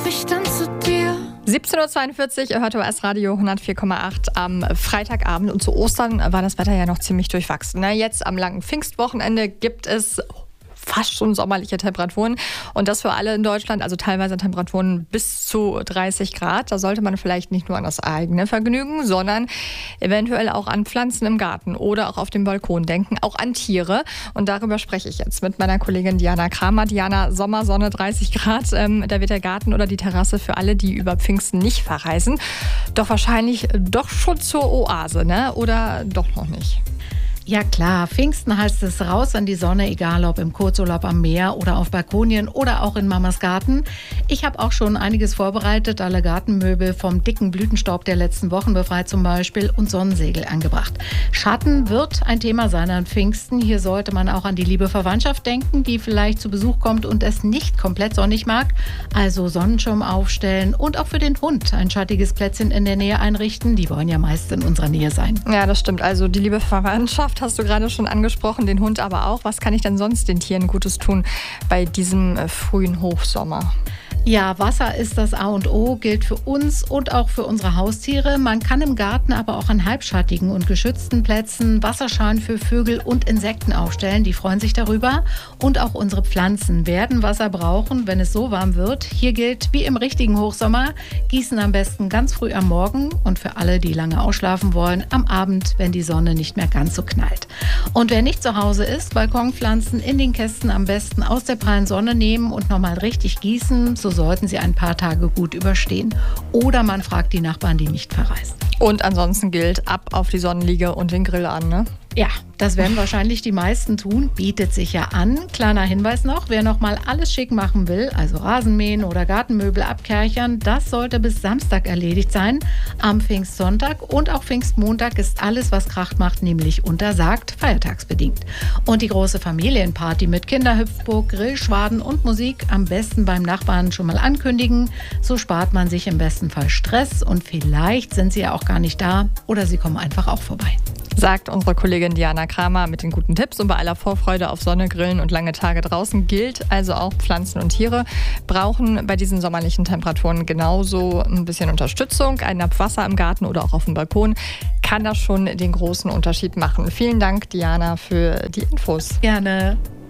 ich dann zu dir. 17.42 Uhr, ihr hört OS Radio 104,8 am Freitagabend. Und zu Ostern war das Wetter ja noch ziemlich durchwachsen. Jetzt am langen Pfingstwochenende gibt es fast schon sommerliche Temperaturen. Und das für alle in Deutschland, also teilweise Temperaturen bis zu 30 Grad. Da sollte man vielleicht nicht nur an das eigene Vergnügen, sondern eventuell auch an Pflanzen im Garten oder auch auf dem Balkon denken, auch an Tiere. Und darüber spreche ich jetzt mit meiner Kollegin Diana Kramer. Diana, Sommersonne 30 Grad, da wird der Garten oder die Terrasse für alle, die über Pfingsten nicht verreisen, doch wahrscheinlich doch schon zur Oase, ne? Oder doch noch nicht? Ja klar, Pfingsten heißt es raus an die Sonne, egal ob im Kurzurlaub am Meer oder auf Balkonien oder auch in Mamas Garten. Ich habe auch schon einiges vorbereitet, alle Gartenmöbel vom dicken Blütenstaub der letzten Wochen befreit zum Beispiel und Sonnensegel angebracht. Schatten wird ein Thema sein an Pfingsten. Hier sollte man auch an die liebe Verwandtschaft denken, die vielleicht zu Besuch kommt und es nicht komplett sonnig mag. Also Sonnenschirm aufstellen und auch für den Hund ein schattiges Plätzchen in der Nähe einrichten. Die wollen ja meist in unserer Nähe sein. Ja, das stimmt. Also die liebe Verwandtschaft hast du gerade schon angesprochen, den Hund aber auch. Was kann ich denn sonst den Tieren Gutes tun bei diesem frühen Hochsommer? Ja, Wasser ist das A und O, gilt für uns und auch für unsere Haustiere. Man kann im Garten aber auch an halbschattigen und geschützten Plätzen Wasserschalen für Vögel und Insekten aufstellen. Die freuen sich darüber. Und auch unsere Pflanzen werden Wasser brauchen, wenn es so warm wird. Hier gilt, wie im richtigen Hochsommer, gießen am besten ganz früh am Morgen und für alle, die lange ausschlafen wollen, am Abend, wenn die Sonne nicht mehr ganz so knallt. Und wer nicht zu Hause ist, Balkonpflanzen in den Kästen am besten aus der prallen Sonne nehmen und nochmal richtig gießen. So sollten sie ein paar Tage gut überstehen. Oder man fragt die Nachbarn, die nicht verreisen. Und ansonsten gilt, ab auf die Sonnenliege und den Grill an, ne? Ja, das werden wahrscheinlich die meisten tun, bietet sich ja an. Kleiner Hinweis noch, wer noch mal alles schick machen will, also Rasenmähen oder Gartenmöbel abkerchern, das sollte bis Samstag erledigt sein. Am Pfingstsonntag und auch Pfingstmontag ist alles, was Krach macht, nämlich untersagt, feiertagsbedingt. Und die große Familienparty mit Kinderhüpfburg, Grillschwaden und Musik am besten beim Nachbarn schon mal ankündigen. So spart man sich im besten Fall Stress und vielleicht sind sie ja auch gar nicht da oder sie kommen einfach auch vorbei. Sagt unsere Kollegin Diana Kramer mit den guten Tipps. Und bei aller Vorfreude auf Sonne, Grillen und lange Tage draußen gilt also auch, Pflanzen und Tiere brauchen bei diesen sommerlichen Temperaturen genauso ein bisschen Unterstützung. Ein Napf Wasser im Garten oder auch auf dem Balkon kann das schon den großen Unterschied machen. Vielen Dank, Diana, für die Infos. Gerne.